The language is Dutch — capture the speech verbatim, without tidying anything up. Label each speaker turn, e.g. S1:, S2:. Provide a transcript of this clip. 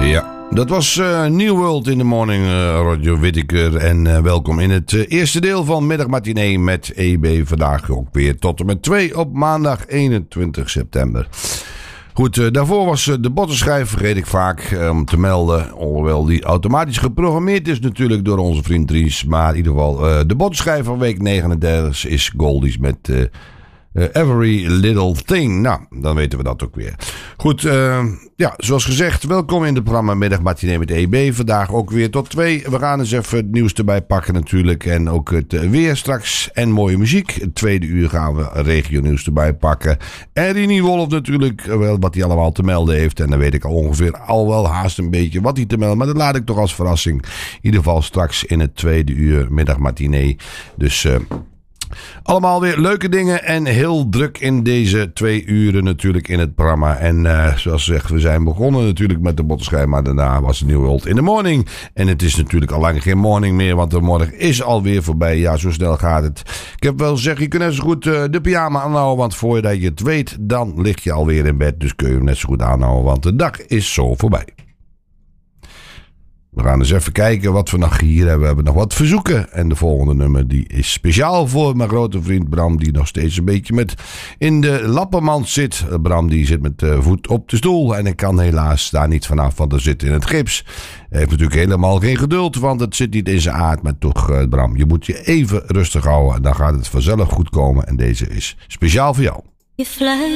S1: Ja, dat was uh, New World in the Morning, uh, Roger Whittaker. En uh, welkom in het uh, eerste deel van Middagmatinee met E B. Vandaag ook weer tot en met twee op maandag eenentwintig september. Goed, uh, daarvoor was uh, de bottenschijf, vergeet ik vaak uh, om te melden. Alhoewel die automatisch geprogrammeerd is natuurlijk door onze vriend Dries. Maar in ieder geval, uh, de bottenschijf van week negenendertig is Goldies met... Uh, Uh, Every Little Thing. Nou, dan weten we dat ook weer. Goed, uh, ja, zoals gezegd, welkom in het programma Middagmatinee met E B. Vandaag ook weer tot twee. We gaan eens even het nieuws erbij pakken natuurlijk. En ook het uh, weer straks. En mooie muziek. Het tweede uur gaan we regionieuws erbij pakken. En Rini Wolf natuurlijk, uh, wel wat hij allemaal te melden heeft. En dan weet ik al ongeveer al wel haast een beetje wat hij te melden. Maar dat laat ik toch als verrassing. In ieder geval straks in het tweede uur Middagmatinee. Dus... Uh, Allemaal weer leuke dingen en heel druk in deze twee uren natuurlijk in het programma. En uh, zoals gezegd, we zijn begonnen natuurlijk met de bottenschijf, maar daarna was het New World in the Morning. En het is natuurlijk al lang geen morning meer, want de morgen is alweer voorbij. Ja, zo snel gaat het. Ik heb wel gezegd, je kunt net zo goed uh, de pyjama aanhouden, want voordat je het weet, dan lig je alweer in bed. Dus kun je hem net zo goed aanhouden, want de dag is zo voorbij. We gaan eens even kijken wat we nog hier hebben. We hebben nog wat verzoeken. En de volgende nummer die is speciaal voor mijn grote vriend Bram. Die nog steeds een beetje met in de lappenmand zit. Bram die zit met de voet op de stoel. En ik kan helaas daar niet vanaf, want hij zit in het gips. Hij heeft natuurlijk helemaal geen geduld, want het zit niet in zijn aard. Maar toch uh, Bram, je moet je even rustig houden. En dan gaat het vanzelf goed komen. En deze is speciaal voor jou.
S2: Je fluit